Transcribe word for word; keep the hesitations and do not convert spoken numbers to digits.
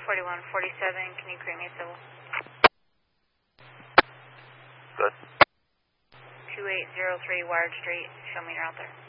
forty-one forty-seven, can you create me a civil? Good. two eight zero three Wired Street, show me you're out there.